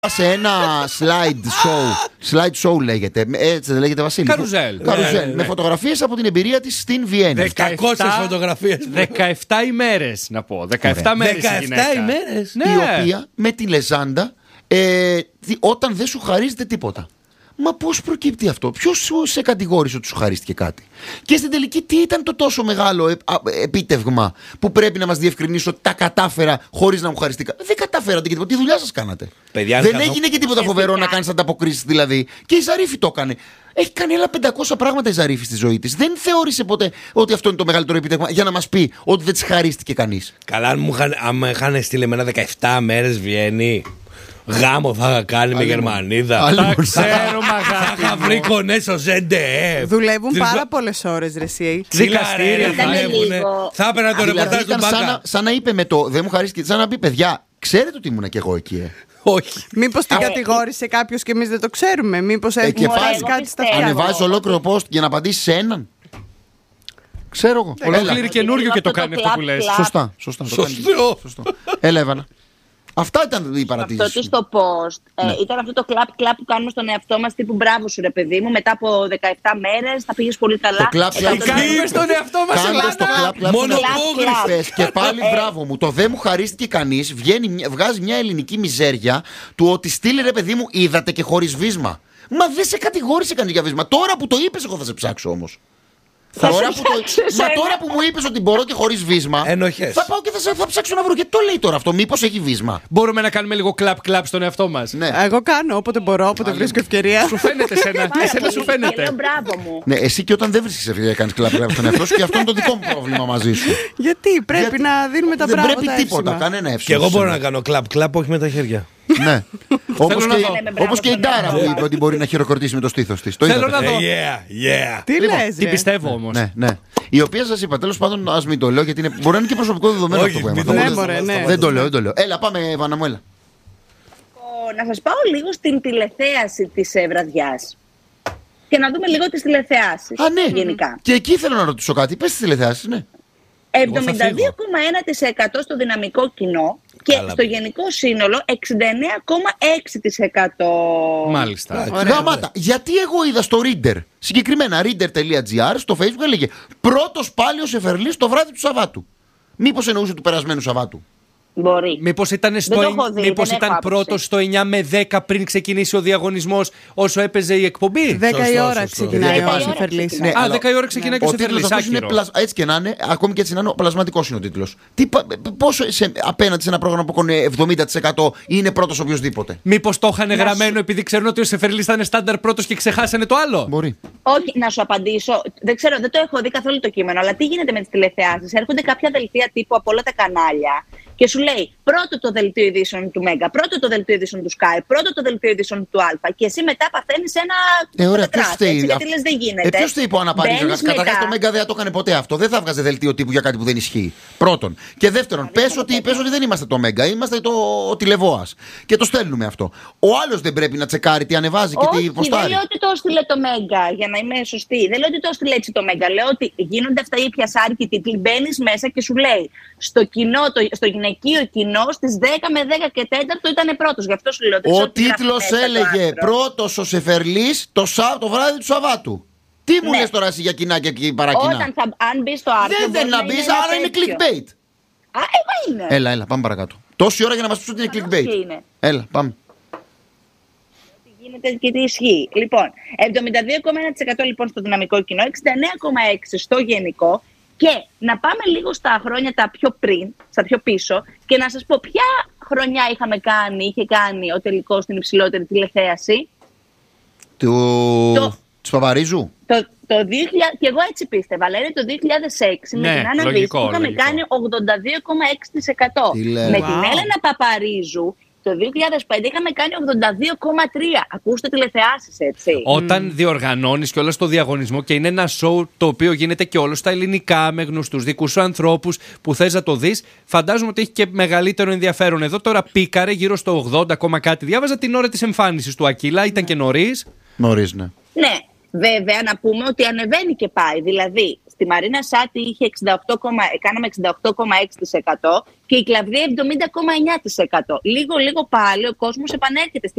σε ένα slide show λέγεται. Έτσι δεν λέγεται, Βασίλη? Καρουζέλ. Με φωτογραφίες από την εμπειρία της στην Βιέννη. 17 φωτογραφίες. 17 ημέρες να πω. 17 μέρες. 17 ημέρες. Ναι. Η οποία με τη λεζάντα όταν δεν σου χαρίζεται τίποτα. Μα πώς προκύπτει αυτό? Ποιος σε κατηγόρησε ότι σου χαρίστηκε κάτι? Και στην τελική τι ήταν το τόσο μεγάλο επίτευγμα που πρέπει να μας διευκρινίσει ότι τα κατάφερα χωρίς να μου χαριστεί? Δεν καταφέρατε και τίποτα. Τι δουλειά σας κάνατε? Παιδιά, δεν έγινε και τίποτα φοβερό να κάνεις ανταποκρίσεις δηλαδή. Και η Ζαρίφη το έκανε. Έχει κάνει άλλα 500 πράγματα η Ζαρίφη στη ζωή της. Δεν θεώρησε ποτέ ότι αυτό είναι το μεγαλύτερο επίτευγμα για να μας πει ότι δεν της χαρίστηκε κανείς. Καλά, αν με είχαν στείλει εμένα 17 μέρες Βιέννη, γάμο θα είχα κάνει με Γερμανίδα. Τα ξέρω, Θα είχα βρει κονές στο ZDF. Δουλεύουν πάρα πολλές ώρες, ρε εσύ. Δικαστήρια δουλεύουνε. Θα έπαιρνα το ρεπορτάζ του Μπάκα. Σαν να είπε με το δεν μου χαρίστηκε, σαν να πει παιδιά, ξέρετε ότι ήμουνα κι εγώ εκεί. Όχι. Μήπως την κατηγόρησε κάποιος και εμείς δεν το ξέρουμε? Μήπως έχουμε βάλει κάτι στα αυτιά? Ανεβάζει ολόκληρο post για να απαντήσει σε έναν. Ξέρω εγώ. Ολόκληρη καινούριο και το κάνει αυτό που λες. Σωστά. Σωστό. Έλα, Εύανα. Αυτά ήταν οι παρατηρήσεις. Αυτό του στο post ήταν αυτό το κλαπ που κάνουμε στον εαυτό μας, τύπου μπράβο σου ρε παιδί μου, μετά από 17 μέρες θα πήγες πολύ καλά. Το κλαπ Κάνουμε στον εαυτό μας, κάνοντας το κλαπ Μόνο και πάλι μπράβο μου. Το δεν μου χαρίστηκε κανείς βγάζει μια ελληνική μιζέρια του ότι στείλει ρε παιδί μου, είδατε και χωρίς βίσμα. Μα δεν σε κατηγόρησε κανείς για βίσμα. Τώρα που το είπες εγώ θα σε ψάξω όμως. Τώρα που μου είπες ότι μπορώ και χωρίς βίσμα, θα πάω και θα ψάξω να βρω. Και το λέει τώρα αυτό, μήπως έχει βίσμα? Μπορούμε να κάνουμε λίγο κλαπ στον εαυτό μας? Ναι. Εγώ κάνω όποτε μπορώ, όποτε βρίσκω ευκαιρία. Σου φαίνεται εσένα σου φαίνεται. Λέω μπράβο μου. Ναι, εσύ και όταν δεν βρίσκεις ευκαιρία κάνεις κλαπ στον εαυτό σου, και αυτό είναι το δικό μου πρόβλημα μαζί σου. Γιατί πρέπει να δίνουμε τα πράγματα? Δεν πρέπει τίποτα, κανένα εύσημα. Και εγώ μπορώ να κάνω κλαπ, όχι με τα χέρια. Ναι. Όπως και η Ντάρα που είπε ότι μπορεί να χειροκροτήσει με το στήθος της. Θέλω να δω. Τι λες, Τι πιστεύω όμως. Ναι. Η οποία σας είπα, τέλος πάντων, ας μην το λέω γιατί μπορεί να είναι και προσωπικό δεδομένο αυτό που έμαθα. Δεν το λέω. Έλα, πάμε, Βάνα μου, έλα. Να σας πάω λίγο στην τηλεθέαση της βραδιάς. Και να δούμε λίγο τις τηλεθεάσεις. Γενικά. Και εκεί θέλω να ρωτήσω κάτι. Πες τις τηλεθεάσεις, ναι. 72,1% στο δυναμικό κοινό και στο γενικό σύνολο 69,6%. Μάλιστα. Γαμάτα. Γιατί εγώ είδα στο Reader, συγκεκριμένα reader.gr, στο Facebook έλεγε πρώτος πάλι ο Σεφερλής το βράδυ του Σαββάτου. Μήπως εννοούσε του περασμένου Σαββάτου? Μπορεί. Μήπως ήταν πρώτος στο 9 με 10 πριν ξεκινήσει ο διαγωνισμός όσο έπαιζε η εκπομπή? 10 η ώρα ξεκινάει ο Σεφερλής. 10 η ώρα ξεκινάει και ο Σεφερλής. Έτσι και να είναι, ακόμη και έτσι να είναι, ο πλασματικός είναι ο τίτλος. Πόσο απέναντι σε ένα πρόγραμμα που έκανε 70% είναι πρώτος οποιοδήποτε? Μήπως το είχαν γραμμένο επειδή ξέρουν ότι ο Σεφερλής θα είναι στάνταρ πρώτος και ξεχάσανε το άλλο? Μπορεί. Όχι, να σου απαντήσω. Δεν ξέρω, δεν το έχω δει καθόλου το κείμενο, αλλά τι γίνεται με τις τηλεθεάσεις? Έρχονται κάποια δελτία τύπου από όλα τα κανάλια και σου λέει πρώτο το δελτίο ειδήσεων του Μέγκα, πρώτο το δελτίο ειδήσεων του Sky, πρώτο το δελτίο ειδήσεων του Αλφα. Και εσύ μετά παθαίνεις ένα. Ωραία, ποιος φταίει? Γιατί λες δεν γίνεται. Ποιος φταίει που αναπαρήγαγε? Καταρχάς το Μέγκα δεν θα το έκανε ποτέ αυτό. Δεν θα βγάζει δελτίο τύπου για κάτι που δεν ισχύει. Πρώτον. Και δεύτερον, πες ότι δεν είμαστε το Μέγκα, είμαστε το τηλεβόας. Και το στέλνουμε αυτό. Ο άλλος δεν πρέπει να τσεκάρει τι ανεβάζει και τι ποστάρει? Δεν λέω ότι το έστειλε το Μέγκα, για να είμαι σωστή. Δεν λέω ότι το έστειλε έτσι το Μέγκα. Λέω ότι γίνονται αυτά οι πιασάρικοι τίτλοι. Μπαίνεις μέσα και σου λέει στο γυναικείο κοινό στις 10 με 10 και 4 ήταν πρώτος. Γι' αυτό σου λέω. Ο τίτλος έλεγε πρώτος ο Σεφερλής το βράδυ του Σαββάτου. Τι μου λες τώρα εσύ για κοινά και παρακοινά? Αν μπεις στο άρθρο. Δεν να μπεις, άρα είναι clickbait. Είναι. Έλα, πάμε παρακάτω. Τόση ώρα για να μας πεις ότι είναι clickbait. Έλα, πάμε. Τι γίνεται και τι ισχύει. Λοιπόν, 72,1% λοιπόν στο δυναμικό κοινό, 69,6% στο γενικό. Και να πάμε λίγο στα χρόνια τα πιο πριν, στα πιο πίσω, και να σας πω ποια χρονιά είχε κάνει ο τελικός στην υψηλότερη τηλεθέαση. Του Παπαρίζου. Το 2000, και εγώ έτσι πίστευα, αλλά είναι το 2006 με την Άννα Βίστη που είχαμε κάνει 82,6%. Με την Έλενα Παπαρίζου το 2005 είχαμε κάνει 82,3%. Ακούστε τηλεθεάσεις, έτσι. Όταν διοργανώνεις και όλα στο διαγωνισμό και είναι ένα show το οποίο γίνεται και όλο στα ελληνικά με γνωστούς δικούς σου ανθρώπους που θες να το δεις, φαντάζομαι ότι έχει και μεγαλύτερο ενδιαφέρον. Εδώ τώρα πήκαρε γύρω στο 80, κάτι. Διάβαζα την ώρα της εμφάνισης του Ακύλα, ήταν και νωρίς. Νωρίς, ναι. Ναι, βέβαια να πούμε ότι ανεβαίνει και πάει. Δηλαδή, στη Μαρίνα Σάτι είχε κάναμε 68,6% και η Κλαβδία 70,9%. Λίγο πάλι ο κόσμος επανέρχεται